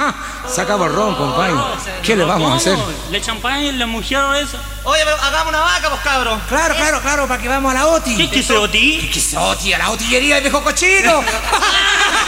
Sacamos ron, compadre. ¿Qué le vamos a hacer? ¿Le champaña, la mujer eso? Oye, pero hagamos una vaca, pues, cabros. Claro, para que vamos a la OTI. ¿Qué es eso, ti? ¿Qué es OTI? A la otillería de viejo cochino.